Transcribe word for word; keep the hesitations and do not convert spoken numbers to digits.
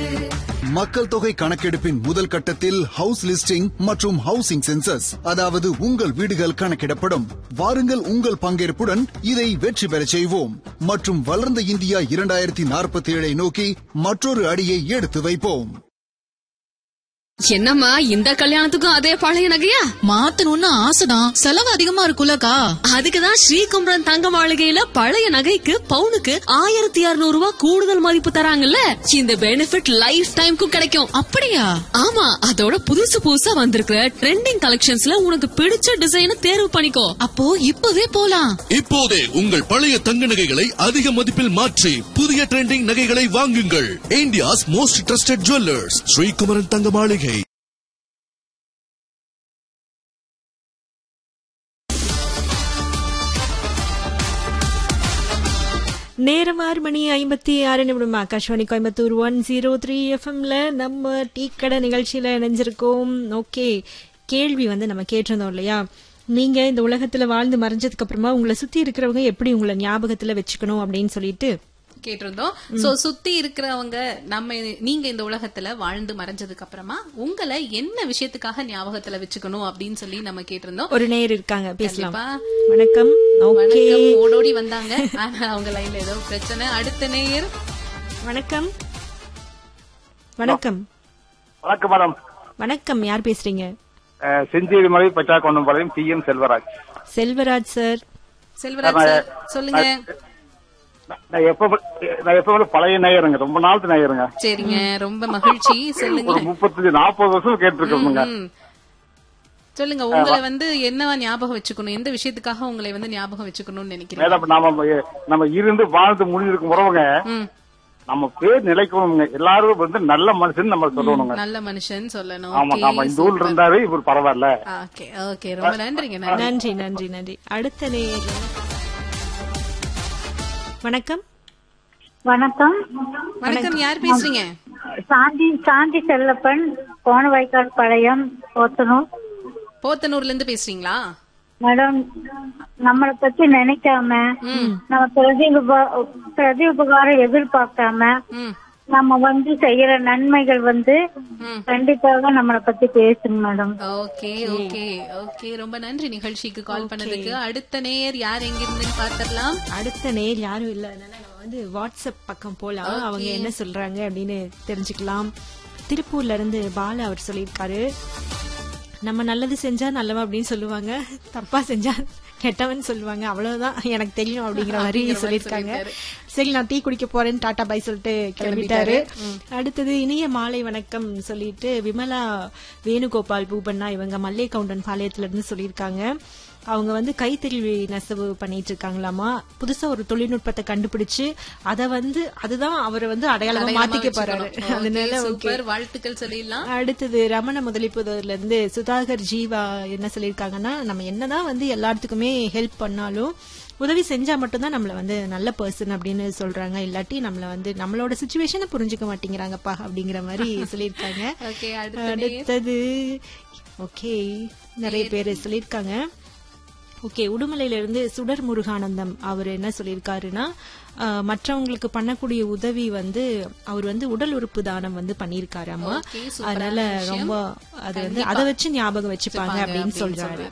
மக்கள் தொகை கணக்கெடுப்பின் முதல் கட்டத்தில் ஹவுஸ் லிஸ்டிங் மற்றும் ஹவுசிங் சென்சஸ், அதாவது உங்கள் வீடுகள் கணக்கிடப்படும். வாருங்கள், உங்கள் பங்கேற்புடன் இதை வெற்றி பெறச் செய்வோம் மற்றும் வளர்ந்த இந்தியா இரண்டாயிரத்தி நாற்பத்தி ஏழை நோக்கி மற்றொரு அடியை எடுத்து வைப்போம். என்னம்மா இந்த கல்யாணத்துக்கும் அதே பழைய நகையா? மாத்தணும்னு ஆசைதான், செலவு அதிகமா இருக்குல்லக்கா. அதுக்குதான் ஸ்ரீகுமரன் தங்க மாளிகையில பழைய நகைக்கு பவுனுக்கு ஆயிரத்தி இருநூறு ரூபாய் கூடுதல் மதிப்பு தராங்கல்ல. இந்த பெனிஃபிட் லைஃப் டைம்க்கும் கிடைக்கும். அப்படியா? ஆமா, அதோட புதுசு புதுசா வந்திருக்கிற ட்ரெண்டிங் கலெக்ஷன்ஸ்ல உனக்கு பிடிச்ச டிசைனை தேர்வு பண்ணிக்கோ. அப்போ இப்பவே போலாம். இப்போதே உங்கள் பழைய தங்க நகைகளை அதிக மதிப்பில் மாற்றி புதிய ட்ரெண்டிங் நகைகளை வாங்குங்கள். India's most trusted jewellers, Sri Kumaran தங்க மாளிகை. நேரம் ஆறு மணி ஐம்பத்தி ஆறு நிமிடம். Akashvani Coimbatore one zero three எஃப்எம்ல நம்ம டீ கடை நிகழ்ச்சியில இணைஞ்சிருக்கோம். ஓகே, கேள்வி வந்து நம்ம கேட்டிருந்தோம் இல்லையா, நீங்க இந்த உலகத்துல வாழ்ந்து மறைஞ்சதுக்கு அப்புறமா உங்களை சுத்தி இருக்கிறவங்க எப்படி உங்களை ஞாபகத்துல வச்சுக்கணும் அப்படின்னு சொல்லிட்டு கேட்டிருந்தோம். சோ சுத்தி இருக்கிறவங்க நம்ம நீங்க இந்த உலகத்துல வாழ்ந்து மறைஞ்சதுக்கு அப்புறமா உங்களை என்ன விஷயத்துக்காக ஞாபகத்துல வச்சுக்கணும் அப்படின்னு சொல்லி நம்ம கேட்டிருந்தோம். ஒரு நேயர் இருக்காங்க, பேசலாம். வணக்கம். வணக்கம். ஓடோடி வந்தாங்க, ஆனா அவங்க லைன்ல ஏதோ பிரச்சனை. அடுத்த நேயர். வணக்கம். வணக்கம். வணக்கம் மேடம். வணக்கம், யார் பேசுறீங்க? செஞ்சேரி மலை பச்சாக்கொண்டம் பாளையம் D M Selvaraj. Selvaraj sir. Selvaraj sir சொல்லுங்க. நான் எப்ப நான் எப்ப பழைய நேயருங்க, ரொம்ப நாள் நேயருங்க. சரிங்க, ரொம்ப மகிழ்ச்சி. சொல்லுங்க. முப்பத்தஞ்சு நாற்பது வருஷம் கேட்டிருக்கோங்க. சொல்லுங்க, உங்களை வந்து என்ன ஞாபகம் வச்சுக்கணும், எந்த விஷயத்துக்காக உங்களை வந்து ஞாபகம் வச்சுக்கணும்னு நினைக்கிறீங்க? மேடம், நாம நம்ம இருந்து வாழ்ந்து முடிஞ்சிருக்கும் உறவுங்க நம்ம பேர் நிலைக்கணுங்க. எல்லாரும் வந்து நல்ல மனுஷன் நம்ம சொல்லணுங்க. நல்ல மனுஷன் சொல்லணும். ஆமா ஆமா, இந்த ஊர்ல இருந்தாரு இவர் பரவாயில்ல. ஓகே ஓகே, ரொம்ப நன்றிங்க. நன்றி நன்றி நன்றி. அடுத்த நேயர். வணக்கம். வணக்கம். வணக்கம், யார் பேசுறீங்க? சாந்தி சாந்தி செல்லப்பன், கோணவாய்க்கால் பாளையம், போத்தனூர். போத்தனூர்ல இருந்து பேசுறீங்களா? மேடம், நம்மளை பத்தி நினைக்காம, நம்ம பிரதி பிரதி உபகாரம் எதிர்பார்க்காம நம்ம வந்து செய்யற நன்மைகள் வந்து கண்டிப்பாக நம்மளை பத்தி பேசுங்க மேடம். ஓகே ஓகே ஓகே, ரொம்ப நன்றி நிகழ்ச்சிக்கு கால் பண்ணதுக்கு. அடுத்த நேயர் யார் எங்க இருந்து பாத்திரலாம். அடுத்த நேயர் யாரும் இல்ல, அதனால நம்ம வந்து வாட்ஸ்அப் பக்கம் போலாம், அவங்க என்ன சொல்றாங்க அப்படின்னு தெரிஞ்சுக்கலாம். திருப்பூர்ல இருந்து பாலா அவர் சொல்லியிருக்காரு, நம்ம நல்லது செஞ்சா நல்லவன் அப்படின்னு சொல்லுவாங்க, தப்பா செஞ்சா கெட்டவன் சொல்லுவாங்க, அவ்வளவுதான் எனக்கு தெரியும் அப்படிங்கிற மாதிரி சொல்லியிருக்காங்க. சரி, நான் டீ குடிக்க போறேன்னு டாடா பாய் சொல்லிட்டு கிளம்பிட்டாரு. அடுத்தது இனிய மாலை வணக்கம் சொல்லிட்டு விமலா வேணுகோபால் பூபண்ணா இவங்க மல்லை கவுண்டன் பாளையத்துல இருந்து சொல்லியிருக்காங்க. அவங்க வந்து கைத்தறி நெசவு பண்ணிட்டு இருக்காங்களாமா. புதுசா ஒரு தொழில்நுட்பத்தை கண்டுபிடிச்சு அத வந்து அதுதான் அவரை வந்து அடையாளமா மாத்திக்க போறாரு. அதனால வாழ்த்துக்கள் சொல்லிடலாம். அடுத்தது ரமண முதலிப்புதூர்ல இருந்து சுதாகர் ஜீவா என்ன சொல்லியிருக்காங்கன்னா, நம்ம என்னதான் வந்து எல்லாத்துக்குமே ஹெல்ப் பண்ணாலும் உதவி செஞ்சா மட்டும்தான் நம்மள வந்து நல்ல பர்சன் அப்படின்னு சொல்றாங்க, இல்லாட்டி நம்மள வந்து நம்மளோட சிச்சுவேஷனை புரிஞ்சுக்க மாட்டேங்கிறாங்கப்பா அப்படிங்கிற மாதிரி சொல்லியிருக்காங்க. அடுத்தது ஓகே, நிறைய பேர் சொல்லியிருக்காங்க. ஓகே, உடுமலையில இருந்து சுடர் முருகானந்தம் அவர் என்ன சொல்லியிருக்காருன்னா, மற்றவங்களுக்கு பண்ணக்கூடிய உதவி வந்து அவர் வந்து உடல் உறுப்பு தானம் வந்து பண்ணிருக்காராமா. அதனால ரொம்ப அது வந்து அதை வச்சு ஞாபகம் வச்சுப்பாங்க அப்படின்னு சொல்றாரு.